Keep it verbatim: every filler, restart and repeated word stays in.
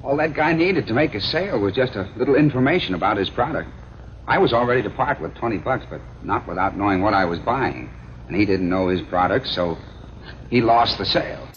All that guy needed to make a sale was just a little information about his product. I was all ready to part with twenty bucks, but not without knowing what I was buying. And he didn't know his product, so he lost the sale.